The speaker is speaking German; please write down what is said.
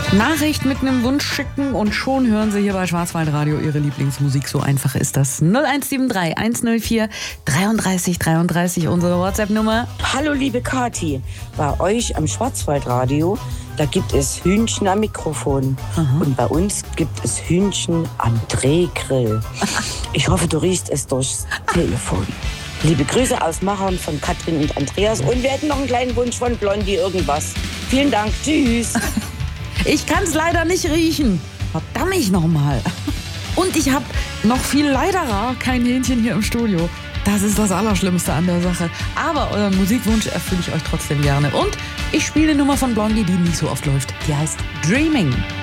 Nachricht mit einem Wunsch schicken und schon hören Sie hier bei Schwarzwaldradio Ihre Lieblingsmusik. So einfach ist das. 0173 104 33 33, unsere WhatsApp-Nummer. Hallo liebe Kathi, bei euch am Schwarzwaldradio, da gibt es Hühnchen am Mikrofon. Aha. Und bei uns gibt es Hühnchen am Drehgrill. Ich hoffe, du riechst es durchs Telefon. Liebe Grüße aus Machern von Katrin und Andreas. Und wir hätten noch einen kleinen Wunsch von Blondie irgendwas. Vielen Dank, tschüss. Ich kann es leider nicht riechen. Verdammt ich nochmal. Und ich habe noch viel leiderer kein Hähnchen hier im Studio. Das ist das Allerschlimmste an der Sache. Aber euren Musikwunsch erfülle ich euch trotzdem gerne. Und ich spiele eine Nummer von Blondie, die nicht so oft läuft. Die heißt Dreaming.